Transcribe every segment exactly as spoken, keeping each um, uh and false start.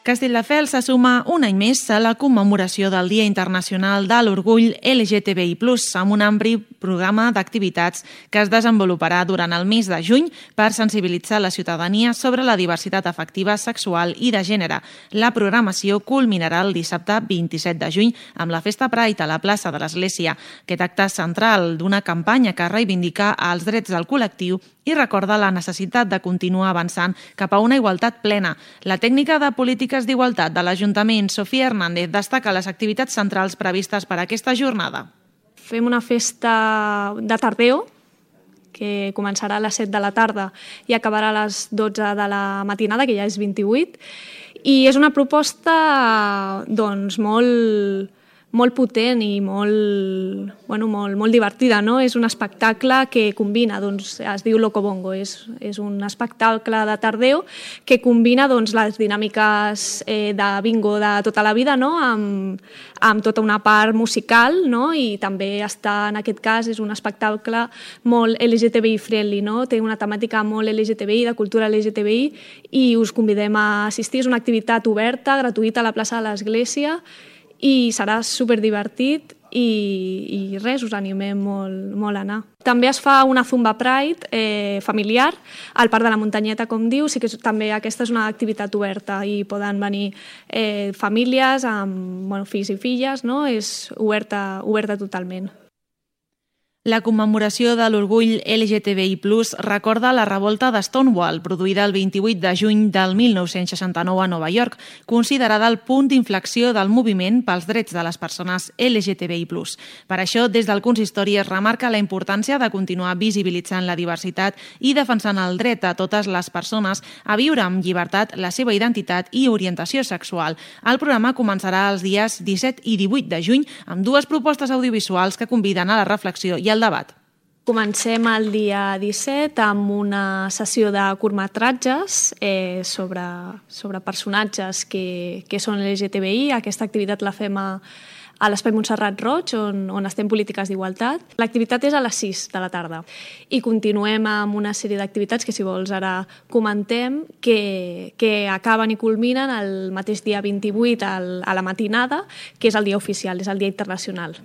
Castelldefels se suma un any més a la commemoració del Dia Internacional de l'Orgull L G T B I plus, amb un ampli programa d'activitats que es desenvoluparà durant el mes de juny per sensibilitzar la ciutadania sobre la diversitat afectiva, sexual i de gènere. La programació culminarà el dissabte vint-i-set de juny amb la Festa Pride a la plaça de l'Església. Aquest acte central d'una campanya que reivindica els drets del col·lectiu i recorda la necessitat de continuar avançant cap a una igualtat plena. La tècnica de polítiques d'igualtat de l'Ajuntament, Sofia Hernández, destaca les activitats centrals previstes per a aquesta jornada. Fem una festa de tardeo, que començarà a les set de la tarda i acabarà a les dotze de la matinada, que ja és vint-i-vuit, i és una proposta doncs, molt... molt potent i molt, bueno, molt, molt divertida, no? És un espectacle que combina, doncs, es diu Loco Bongo, és, és un espectacle de tardeo que combina doncs, les dinàmiques eh, de bingo de tota la vida, no? amb, amb tota una part musical, no? I també està, en aquest cas, és un espectacle molt L G T B I friendly, no? Té una temàtica molt L G T B I, de cultura L G T B I, i us convidem a assistir. És una activitat oberta, gratuïta, a la plaça de l'Església, i serà superdivertit i, i res, us animem molt, molt a anar. També es fa una Zumba Pride eh, familiar al Parc de la Muntanyeta, com diu, sí que també aquesta és una activitat oberta i poden venir eh, famílies amb bueno, fills i filles, no? És oberta, oberta totalment. La commemoració de l'Orgull L G T B I plus, recorda la revolta de Stonewall, produïda el vint-i-vuit de juny del mil nou-cents seixanta-nou a Nova York, considerada el punt d'inflexió del moviment pels drets de les persones L G T B I plus. Per això, des del consistori es remarca la importància de continuar visibilitzant la diversitat i defensant el dret a totes les persones a viure amb llibertat la seva identitat i orientació sexual. El programa començarà els dies disset i divuit de juny amb dues propostes audiovisuals que conviden a la reflexió i el debat. Comencem el dia disset amb una sessió de curtmetratges eh, sobre, sobre personatges que, que són L G T B I. Aquesta activitat la fem a, a l'Espai Montserrat Roig, on, on estem polítiques d'igualtat. L'activitat és a les sis de la tarda i continuem amb una sèrie d'activitats que, si vols, ara comentem, que, que acaben i culminen el mateix dia vint-i-vuit al, a la matinada, que és el dia oficial, és el dia internacional.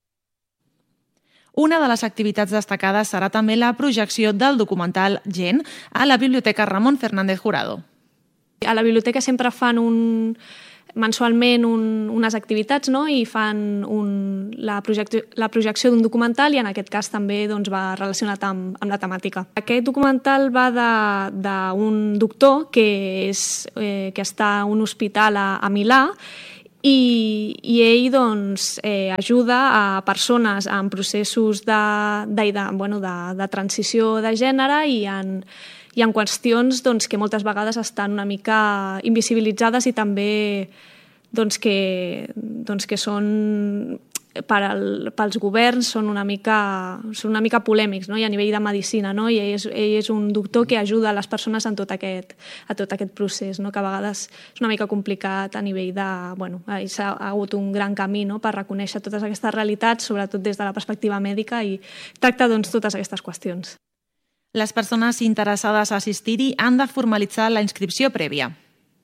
Una de les activitats destacades serà també la projecció del documental Gent a la Biblioteca Ramon Fernández Jurado. A la biblioteca sempre fan un, mensualment un, unes activitats, no? I fan un, la, projecció, la projecció d'un documental i en aquest cas també doncs, va relacionat amb, amb la temàtica. Aquest documental va d'un doctor que, és, eh, que està a un hospital a, a Milà I, i ell doncs, eh, ajuda a persones en processos de, de, de, bueno, de, de transició de gènere i en, i en qüestions doncs, que moltes vegades estan una mica invisibilitzades i també doncs, que, doncs, que són per al, pels governs són una mica, són una mica polèmics, no? I a nivell de medicina, no? I ell és, ell és un doctor que ajuda les persones en tot aquest, a tot aquest procés, no? Que a vegades és una mica complicat a nivell de... Bueno, s'ha hagut un gran camí, no? Per reconèixer totes aquestes realitats, sobretot des de la perspectiva mèdica, i tracta doncs, totes aquestes qüestions. Les persones interessades a assistir-hi han de formalitzar la inscripció prèvia.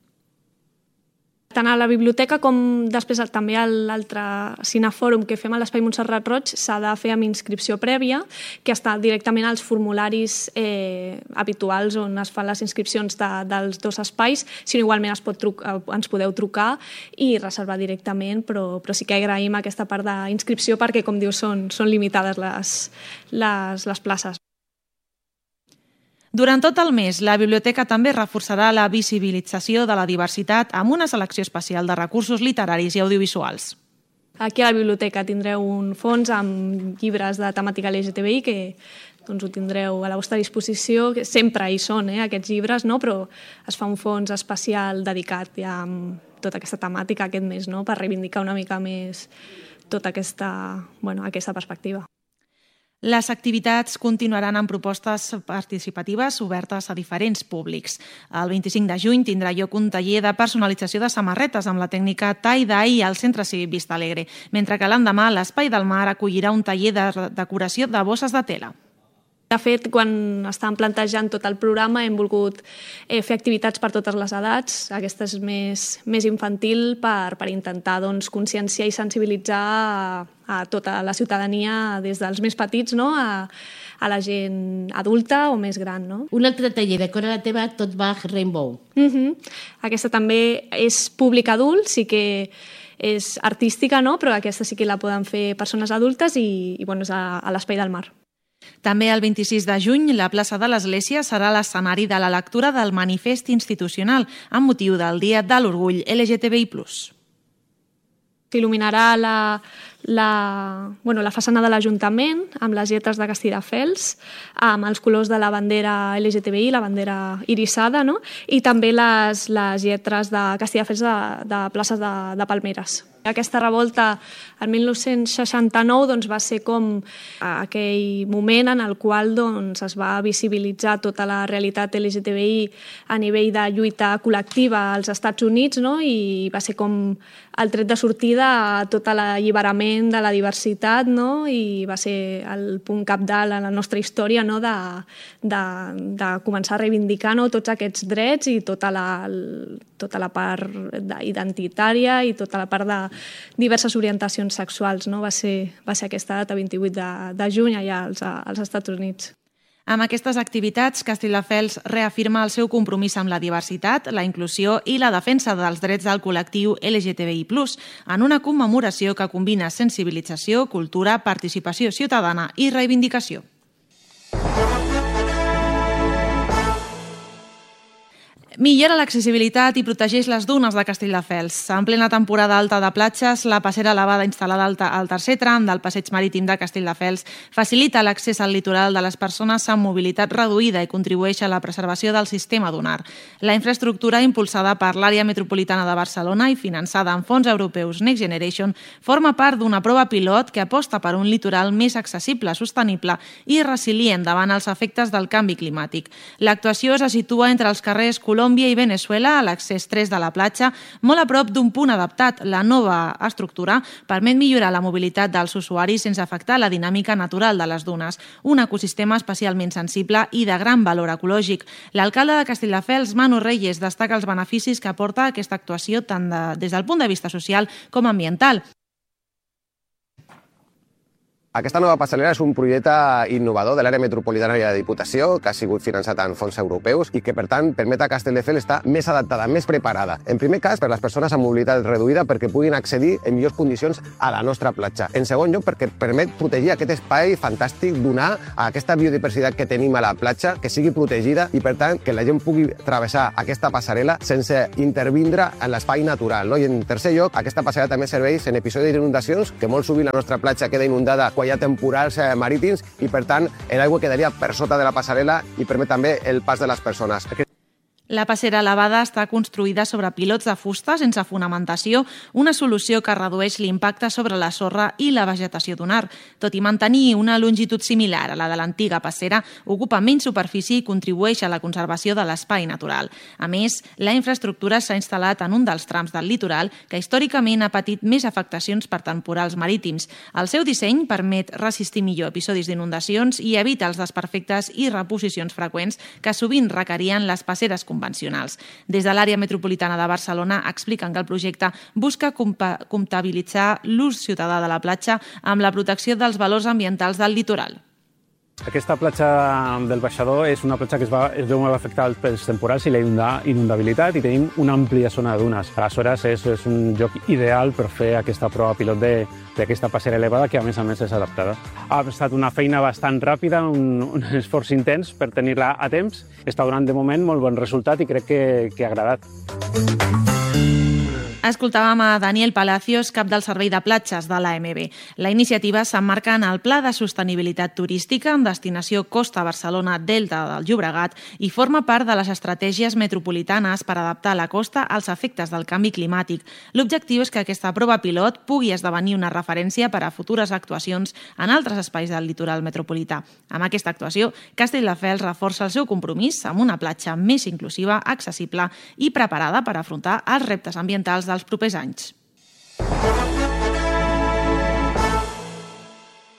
Tant a la biblioteca com després també a l'altre cinefòrum que fem a l'Espai Montserrat Roig s'ha de fer amb inscripció prèvia, que està directament als formularis eh, habituals on es fan les inscripcions de, dels dos espais, sinó igualment es pot trucar, ens podeu trucar i reservar directament, però, però sí que agraïm aquesta part d'inscripció perquè, com dius, són, són limitades les, les, les places. Durant tot el mes, la biblioteca també reforçarà la visibilització de la diversitat amb una selecció especial de recursos literaris i audiovisuals. Aquí a la biblioteca tindreu un fons amb llibres de temàtica L G T B I que doncs, ho tindreu a la vostra disposició. Sempre hi són eh, aquests llibres, no? Però es fa un fons especial dedicat ja amb tota aquesta temàtica aquest mes, no? Per reivindicar una mica més tota aquesta, bueno, aquesta perspectiva. Les activitats continuaran amb propostes participatives obertes a diferents públics. El vint-i-cinc de juny tindrà lloc un taller de personalització de samarretes amb la tècnica tie-dye al Centre Cívic Vista Alegre, mentre que l'endemà l'Espai del Mar acollirà un taller de decoració de bosses de tela. De fet, quan estàvem plantejant tot el programa hem volgut eh, fer activitats per totes les edats, aquesta és més, més infantil per, per intentar doncs, conscienciar i sensibilitzar a, a tota la ciutadania, des dels més petits, no? a, a la gent adulta o més gran. No? Un altre taller de Cora la teva, Tot Bach Rainbow. Uh-huh. Aquesta també és públic adult, sí que és artística, no? Però aquesta sí que la poden fer persones adultes i, i bueno, és a, a l'Espai del Mar. També el vint-i-sis de juny, la plaça de l'Església serà l'escenari de la lectura del manifest institucional amb motiu del Dia de l'Orgull L G T B I plus. S'il·luminarà la, la, bueno, la façana de l'Ajuntament amb les lletres de Castelldefels, amb els colors de la bandera L G T B I, la bandera irisada, no? I també les, les lletres de Castelldefels de, de places de, de Palmeres. Aquesta revolta, el mil nou-cents seixanta-nou, doncs, va ser com aquell moment en el qual doncs, es va visibilitzar tota la realitat L G T B I a nivell de lluita col·lectiva als Estats Units, no? I va ser com el tret de sortida a tot l'alliberament de la diversitat, no? I va ser el punt cabdal en la nostra història, no? de, de, de començar a reivindicar, no? Tots aquests drets i tota la, tota la part identitària i tota la part de diverses orientacions sexuals. No? Va ser, va ser aquesta data, vint-i-vuit de, de juny, allà als, als Estats Units. Amb aquestes activitats, Castelldefels reafirma el seu compromís amb la diversitat, la inclusió i la defensa dels drets del col·lectiu L G T B I plus, en una commemoració que combina sensibilització, cultura, participació ciutadana i reivindicació. Millora l'accessibilitat i protegeix les dunes de Castelldefels. En plena temporada alta de platges, la passera elevada instal·lada al tercer tram del passeig marítim de Castelldefels facilita l'accés al litoral de les persones amb mobilitat reduïda i contribueix a la preservació del sistema dunar. La infraestructura, impulsada per l'àrea metropolitana de Barcelona i finançada amb fons europeus Next Generation, forma part d'una prova pilot que aposta per un litoral més accessible, sostenible i resilient davant els efectes del canvi climàtic. L'actuació se situa entre els carrers Colòmbia i Veneçuela, a l'accés tres de la platja, molt a prop d'un punt adaptat. La nova estructura permet millorar la mobilitat dels usuaris sense afectar la dinàmica natural de les dunes, un ecosistema especialment sensible i de gran valor ecològic. L'alcalde de Castelldefels, Manu Reyes, destaca els beneficis que aporta aquesta actuació tant de, des del punt de vista social com ambiental. Aquesta nova passarel·la és un projecte innovador de l'àrea metropolitana i de la Diputació que ha sigut finançat en fons europeus i que, per tant, permet a Castelldefels estar més adaptada, més preparada. En primer cas, per les persones amb mobilitat reduïda perquè puguin accedir en millors condicions a la nostra platja. En segon lloc, perquè permet protegir aquest espai fantàstic, donar a aquesta biodiversitat que tenim a la platja, que sigui protegida i, per tant, que la gent pugui travessar aquesta passarel·la sense intervindre en l'espai natural. No? I, en tercer lloc, aquesta passarel·la també serveix en episodis d'inundacions, que molt sovint la nostra platja queda inundada quan hi ha temporals marítims i, per tant, l'aigua quedaria per sota de la passarel·la i permet també el pas de les persones. La passera elevada està construïda sobre pilots de fusta sense fonamentació, una solució que redueix l'impacte sobre la sorra i la vegetació dunar. Tot i mantenir una longitud similar a la de l'antiga passera, ocupa menys superfície i contribueix a la conservació de l'espai natural. A més, la infraestructura s'ha instal·lat en un dels trams del litoral que històricament ha patit més afectacions per temporals marítims. El seu disseny permet resistir millor episodis d'inundacions i evita els desperfectes i reposicions freqüents que sovint requerien les passeres convencionals. convencionals. Des de l'àrea metropolitana de Barcelona expliquen que el projecte busca comptabilitzar l'ús ciutadà de la platja amb la protecció dels valors ambientals del litoral. Aquesta platja del Baixador és una platja que es, va, es veu molt afectada pels temporals i la inundabilitat i tenim una àmplia zona de dunes. Aleshores, és, és un lloc ideal per fer aquesta prova pilot d'aquesta passera elevada que, a més a més, és adaptada. Ha estat una feina bastant ràpida, un, un esforç intens per tenir-la a temps. Està donant, de moment, molt bon resultat i crec que, que ha agradat. Escoltàvem a Daniel Palacios, cap del Servei de Platges de l'A M B. La iniciativa s'emmarca en el Pla de Sostenibilitat Turística amb destinació Costa Barcelona Delta del Llobregat i forma part de les estratègies metropolitanes per adaptar la costa als efectes del canvi climàtic. L'objectiu és que aquesta prova pilot pugui esdevenir una referència per a futures actuacions en altres espais del litoral metropolità. Amb aquesta actuació, Castelldefels reforça el seu compromís amb una platja més inclusiva, accessible i preparada per afrontar els reptes ambientals dels propers anys.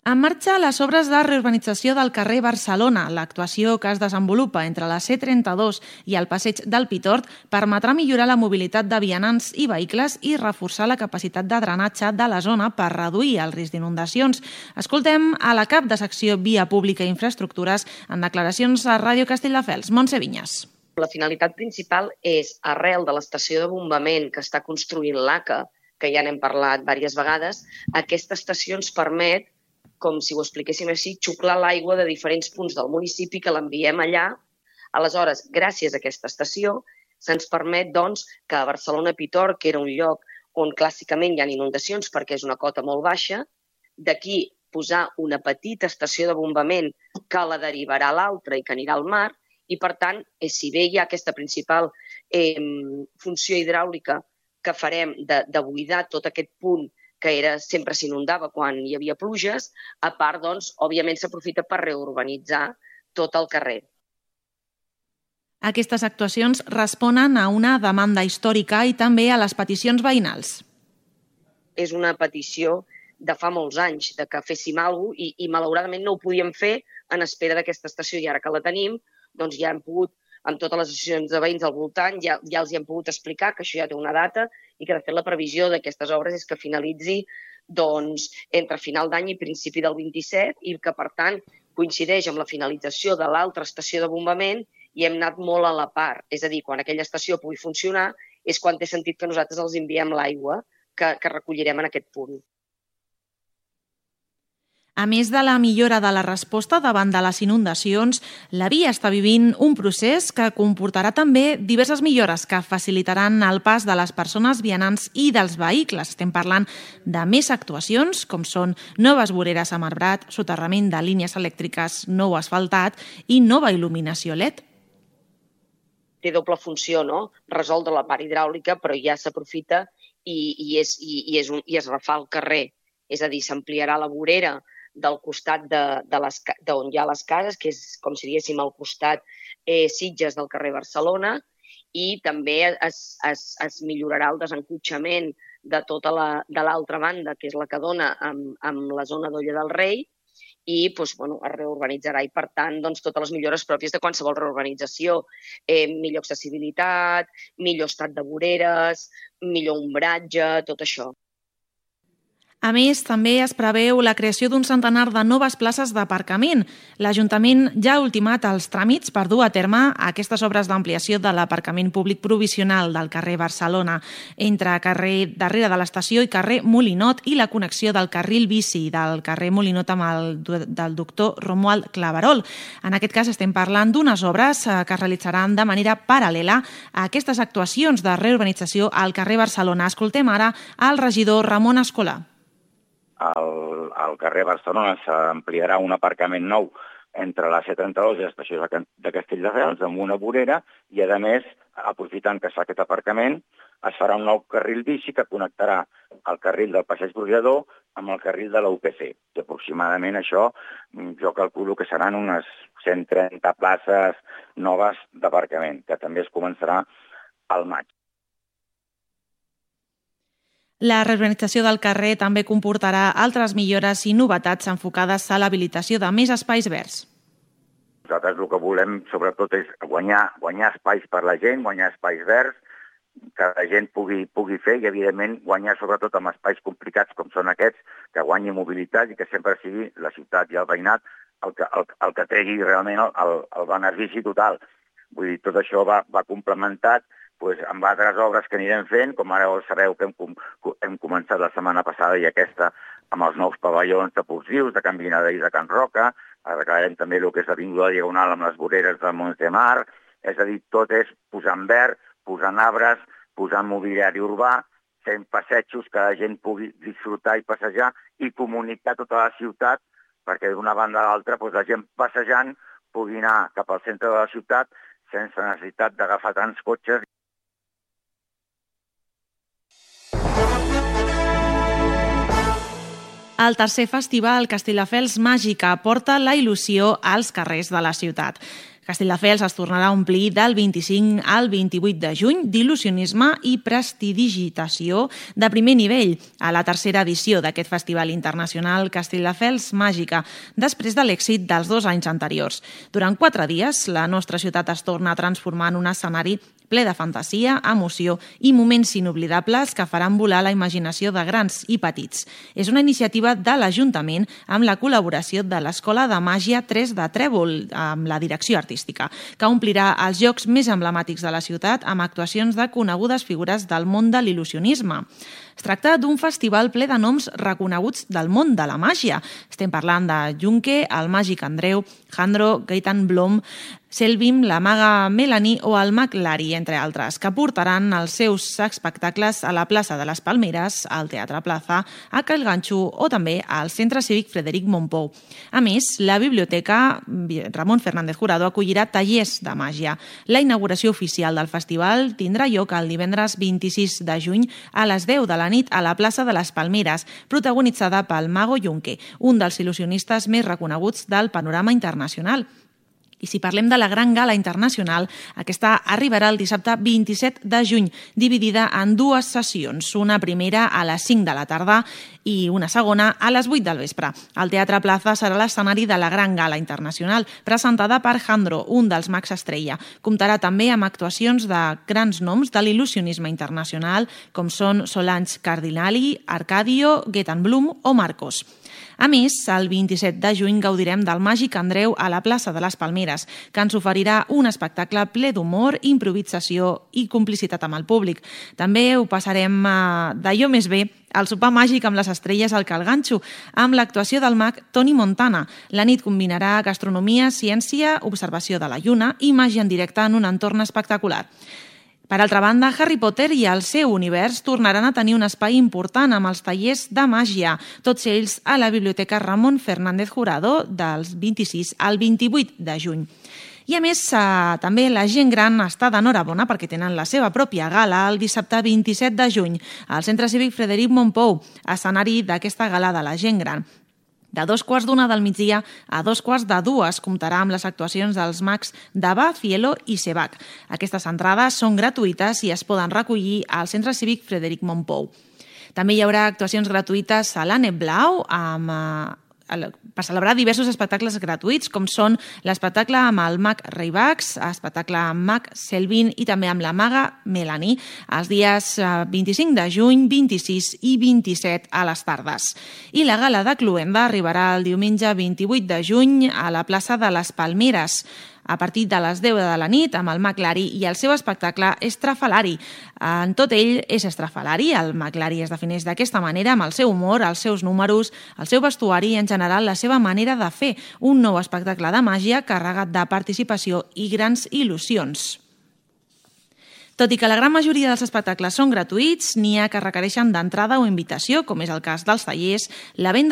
En marxa les obres de reurbanització del carrer Barcelona. L'actuació que es desenvolupa entre la C trenta-dos i el passeig del Pitort permetrà millorar la mobilitat de vianants i vehicles i reforçar la capacitat de drenatge de la zona per reduir el risc d'inundacions. Escoltem a la cap de secció Via Pública i Infraestructures en declaracions a Ràdio Castelldefels, Montse Vinyes. La finalitat principal és, arrel de l'estació de bombament que està construint l'A C A, que ja n'hem parlat diverses vegades, aquesta estació ens permet, com si ho expliquéssim així, xuclar l'aigua de diferents punts del municipi que l'enviem allà. Aleshores, gràcies a aquesta estació, se'ns permet doncs, que a Barcelona-Pitort, que era un lloc on clàssicament hi ha inundacions perquè és una cota molt baixa, d'aquí posar una petita estació de bombament que la derivarà a l'altra i que anirà al mar, i per tant, si bé hi ha aquesta principal eh, funció hidràulica que farem de, de buidar tot aquest punt que era, sempre s'inundava quan hi havia pluges, a part, doncs, òbviament s'aprofita per reurbanitzar tot el carrer. Aquestes actuacions responen a una demanda històrica i també a les peticions veïnals. És una petició de fa molts anys, de que féssim alguna cosa i, i malauradament no ho podíem fer en espera d'aquesta estació i ara que la tenim, doncs ja hem pogut, amb totes les associacions de veïns al voltant, ja, ja els hi hem pogut explicar que això ja té una data i que de fet la previsió d'aquestes obres és que finalitzi doncs, entre final d'any i principi del vint-i-set i que per tant coincideix amb la finalització de l'altra estació de bombament i hem anat molt a la part. És a dir, quan aquella estació pugui funcionar és quan té sentit que nosaltres els enviem l'aigua que, que recollirem en aquest punt. A més de la millora de la resposta davant de les inundacions, la via està vivint un procés que comportarà també diverses millores que facilitaran el pas de les persones vianants i dels vehicles. Estem parlant de més actuacions, com són noves voreres amb arbrat, soterrament de línies elèctriques nou asfaltat i nova il·luminació L E D. Té doble funció, no? Resoldre la part hidràulica, però ja s'aprofita i, i, és, i, i, és un, i es refà el carrer. És a dir, s'ampliarà la vorera del costat de, de les, d'on hi ha les cases, que és, com si diguéssim, al costat eh, Sitges del carrer Barcelona, i també es, es, es millorarà el desencotxament de tota la, de l'altra banda, que és la que dona amb, amb la zona d'Olla del Rei, i doncs, bueno, es reurbanitzarà i, per tant, doncs, totes les millores pròpies de qualsevol reurbanització. Eh, millor accessibilitat, millor estat de voreres, millor ombratge, tot això. A més, també es preveu la creació d'un centenar de noves places d'aparcament. L'Ajuntament ja ha ultimat els tràmits per dur a terme aquestes obres d'ampliació de l'aparcament públic provisional del carrer Barcelona entre carrer darrere de l'estació i carrer Molinot i la connexió del carril bici del carrer Molinot amb el del doctor Romuald Claverol. En aquest cas estem parlant d'unes obres que es realitzaran de manera paral·lela a aquestes actuacions de reurbanització al carrer Barcelona. Escoltem ara al regidor Ramon Escolà. Al, al carrer Barcelona s'ampliarà un aparcament nou entre la C trenta-dos i l'estació de Castelldefels amb una vorera i, a més, aprofitant que es fa aquest aparcament, es farà un nou carril bici que connectarà el carril del Passeig Brollador amb el carril de la U P C. I aproximadament això jo calculo que seran unes cent trenta places noves d'aparcament, que també es començarà al maig. La reurbanització del carrer també comportarà altres millores i novetats enfocades a l'habilitació de més espais verds. Nosaltres el que volem, sobretot, és guanyar, guanyar espais per la gent, guanyar espais verds, que la gent pugui, pugui fer i, evidentment, guanyar sobretot amb espais complicats com són aquests, que guanyi mobilitat i que sempre sigui la ciutat i el veïnat el que, el, el que tregui realment el, el, el benefici total. Vull dir, tot això va, va complementat pues, amb altres obres que anirem fent, com ara sabeu que hem, hem començat la setmana passada i aquesta amb els nous pavellons deportius de Can Vinada i de Can Roca, arreglarem també el que és l'Avinguda Diagonal amb les voreres de Mont de Mar, és a dir, tot és posar en verd, posar en arbres, posar en mobiliari urbà, fent passejos que la gent pugui disfrutar i passejar i comunicar tota la ciutat perquè d'una banda a l'altra pues, la gent passejant pugui anar cap al centre de la ciutat sense necessitat d'agafar tants cotxes. El tercer festival Castelldefels Màgica porta la il·lusió als carrers de la ciutat. Castelldefels es tornarà a omplir del vint-i-cinc al vint-i-vuit de juny d'il·lusionisme i prestidigitació de primer nivell a la tercera edició d'aquest festival internacional Castelldefels Màgica, després de l'èxit dels dos anys anteriors. Durant quatre dies, la nostra ciutat es torna a transformar en un escenari ple de fantasia, emoció i moments inoblidables que faran volar la imaginació de grans i petits. És una iniciativa de l'Ajuntament amb la col·laboració de l'Escola de Màgia tres de Trèvol, amb la direcció artística, que omplirà els llocs més emblemàtics de la ciutat amb actuacions de conegudes figures del món de l'il·lusionisme. Es tracta d'un festival ple de noms reconeguts del món de la màgia. Estem parlant de Junque, el màgic Andreu, Jandro, Gaetan Blom, Selvim, la maga Melanie o el mag Lari, entre altres, que portaran els seus espectacles a la plaça de les Palmeres, al Teatre Plaza, a Cal Ganxo o també al Centre Cívic Frederic Mompou. A més, la biblioteca Ramon Fernández Jurado acollirà tallers de màgia. La inauguració oficial del festival tindrà lloc el divendres vint-i-sis de juny a les deu de la nit a la plaça de les Palmeres, protagonitzada pel mago Junque, un dels il·lusionistes més reconeguts del panorama internacional. I si parlem de la Gran Gala Internacional, aquesta arribarà el dissabte vint-i-set de juny, dividida en dues sessions, una primera a les cinc de la tarda i una segona a les vuit del vespre. El Teatre Plaza serà l'escenari de la Gran Gala Internacional, presentada per Jandro, un dels mags estrella. Comptarà també amb actuacions de grans noms de l'il·lusionisme internacional, com són Solange Cardinali, Arcadio, Gaetan Blum o Marcos. A més, el vint-i-set de juny gaudirem del màgic Andreu a la plaça de les Palmeres, que ens oferirà un espectacle ple d'humor, improvisació i complicitat amb el públic. També ho passarem d'allò més bé al sopar màgic amb les estrelles al Cal Ganxo, amb l'actuació del mag Toni Montana. La nit combinarà gastronomia, ciència, observació de la lluna i màgia en directe en un entorn espectacular. Per altra banda, Harry Potter i el seu univers tornaran a tenir un espai important amb els tallers de màgia, tots ells a la Biblioteca Ramon Fernández Jurado del vint-i-sis al vint-i-vuit de juny. I a més, eh, també la gent gran està d'enhorabona perquè tenen la seva pròpia gala el dissabte vint-i-set de juny al Centre Cívic Frederic Mompou, escenari d'aquesta gala de la gent gran. De dos quarts d'una del migdia a dos quarts de dues comptarà amb les actuacions dels mags Dava, Fielo i Sebac. Aquestes entrades són gratuïtes i es poden recollir al Centre Cívic Frederic Mompou. També hi haurà actuacions gratuïtes a l'Anne Blau amb per celebrar diversos espectacles gratuïts, com són l'espectacle amb el mag Reivax, l'espectacle amb mag Selvin i també amb la maga Melanie, els dies vint-i-cinc de juny, vint-i-sis i vint-i-set a les tardes. I la gala de Cluenda arribarà el diumenge vint-i-vuit de juny a la plaça de les Palmeres, a partir de les deu de la nit amb el mag Lari i el seu espectacle Estrafalari. En tot ell és estrafalari, el mag Lari es defineix d'aquesta manera amb el seu humor, els seus números, el seu vestuari i en general la seva manera de fer, un nou espectacle de màgia carregat de participació i grans il·lusions. Tot i que la gran majoria dels espectacles són gratuïts, n'hi ha que requereixen d'entrada o invitació, com és el cas dels tallers, la venda